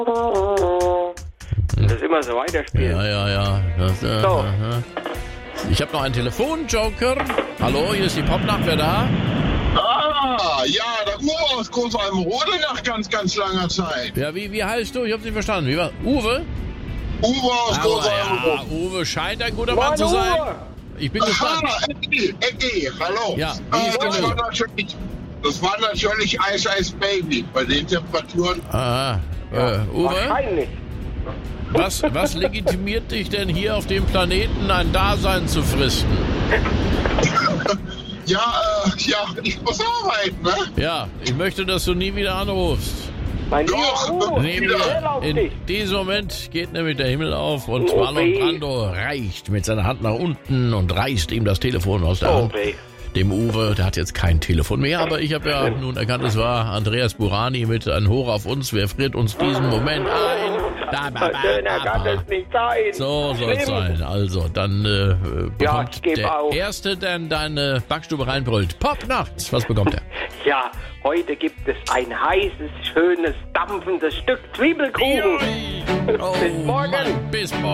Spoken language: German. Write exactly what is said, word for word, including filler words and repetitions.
Das immer so weiterspielen. Ja, ja, ja. Das, äh, So. äh, ich habe noch einen Telefonjoker. Hallo, hier ist die Popnacht, wer da? Ah, ja, der Uwe aus Großalmrode nach ganz, ganz langer Zeit. Ja, wie, wie heißt du? Ich hab's nicht verstanden. Wie war Uwe? Uwe aus Aber Großalmrode. ja, Uwe scheint ein guter Mann Mann, zu sein. Uwe! Ich bin gespannt. Aha, Eddie, Eddie, hallo. Ja, wie äh, ist das, gelöst? war natürlich, das war natürlich Ice Ice Baby bei den Temperaturen. Aha. Äh, Uwe, Wahrscheinlich. was, was legitimiert dich denn hier auf dem Planeten ein Dasein zu fristen? Ja, äh, ja, ich muss arbeiten, ne? Ja, ich möchte, dass du nie wieder anrufst. Mein Doch, lieber Uwe, Nie ich wieder. zähle auf In dich. diesem Moment geht nämlich der Himmel auf und Oh, Marlon weh. Brando reicht mit seiner Hand nach unten und reißt ihm das Telefon aus der Oh, Hand. weh. Dem Uwe, der hat jetzt kein Telefon mehr, aber ich habe ja nun erkannt, es war Andreas Burani mit ein Hoch auf uns. Wer friert uns diesen Moment ein? Da, ba, ba, Schöner ba, kann ba. es nicht sein. So soll es Schlimm. sein. Also, dann äh, Ja, bekommt ich geb der auf. Erste, der in deine Backstube reinbrüllt. Popnacht. Was bekommt er? Ja, heute gibt es ein heißes, schönes, dampfendes Stück Zwiebelkuchen. Oh, Bis morgen. Mann, bis morgen.